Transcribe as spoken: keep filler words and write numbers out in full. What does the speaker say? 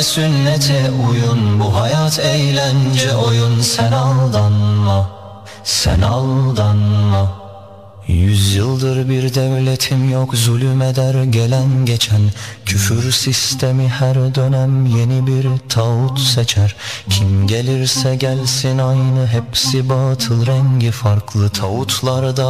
Sünnete uyun, bu hayat eğlence oyun. Sen aldanma, sen aldanma. Yüzyıldır bir devletim yok, zulüm eder gelen geçen. Küfür sistemi her dönem yeni bir tağut seçer. Kim gelirse gelsin aynı, hepsi batıl, rengi farklı tağutlarda.